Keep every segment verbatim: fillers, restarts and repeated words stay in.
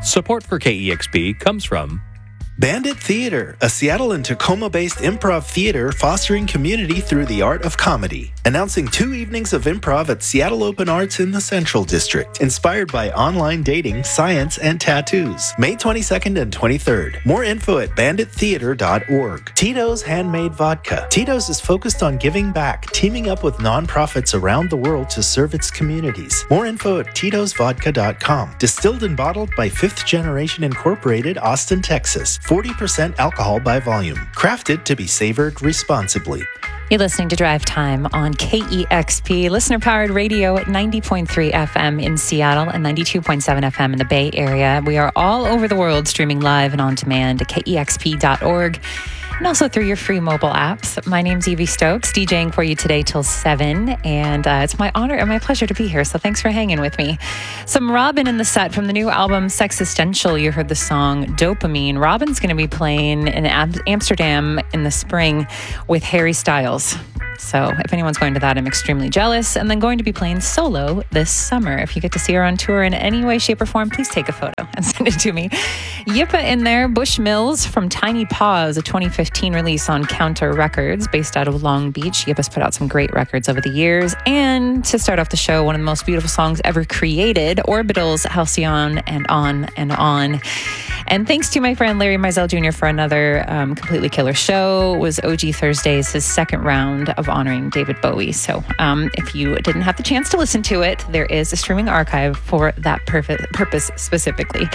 Support for K E X P comes from Bandit Theater, a Seattle and Tacoma-based improv theater fostering community through the art of comedy. Announcing two evenings of improv at Seattle Open Arts in the Central District, inspired by online dating, science, and tattoos. May twenty-second and twenty-third. More info at bandit theater dot org. Tito's Handmade Vodka. Tito's is focused on giving back, teaming up with nonprofits around the world to serve its communities. More info at titos vodka dot com. Distilled and bottled by Fifth Generation Incorporated, Austin, Texas. forty percent alcohol by volume. Crafted to be savored responsibly. You're listening to Drive Time on K E X P, listener-powered radio at ninety point three F M in Seattle and ninety-two point seven F M in the Bay Area. We are all over the world streaming live and on demand at K E X P dot org. And also through your free mobile apps. My name's Evie Stokes, DJing for you today till seven. And uh, it's my honor and my pleasure to be here. So thanks for hanging with me. Some Robin in the set from the new album Sexistential. You heard the song Dopamine. Robin's going to be playing in Am- Amsterdam in the spring with Harry Styles. So if anyone's going to that, I'm extremely jealous. And then going to be playing solo this summer. If you get to see her on tour in any way, shape, or form, please take a photo and send it to me. Yippa in there, Bush Mills from Tiny Paws, a twenty fifteen release on Counter Records based out of Long Beach. Yippa's put out some great records over the years. And to start off the show, one of the most beautiful songs ever created, Orbital's Halcyon, and On and On. And thanks to my friend Larry Mizell Junior for another um, completely killer show. It was O G Thursdays, his second round of honoring David Bowie. So um, if you didn't have the chance to listen to it, there is a streaming archive for that perf- purpose specifically.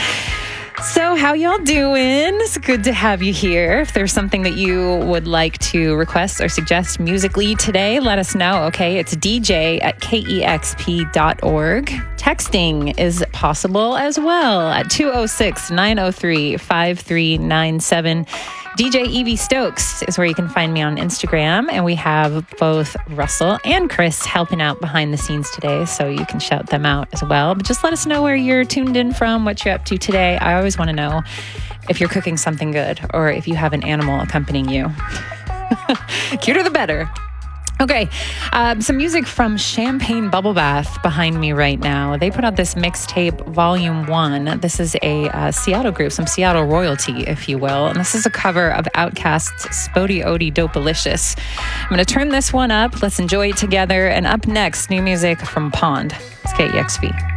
So how y'all doing? It's good to have you here. If there's something that you would like to request or suggest musically today, let us know. Okay, it's D J at K E X P dot org. Texting is possible as well at two oh six, nine oh three, five three nine seven. D J Evie Stokes is where you can find me on Instagram. And we have both Russell and Chris helping out behind the scenes today, so you can shout them out as well. But just let us know where you're tuned in from, what you're up to today. I always want to know if you're cooking something good or if you have an animal accompanying you. Cuter the better. Okay, um, some music from Champagne Bubble Bath behind me right now. They put out this mixtape, Volume one. This is a uh, Seattle group, some Seattle royalty, if you will. And this is a cover of Outkast's Spodie Odie Dopalicious. I'm going to turn this one up. Let's enjoy it together. And up next, new music from Pond. It's K E X P.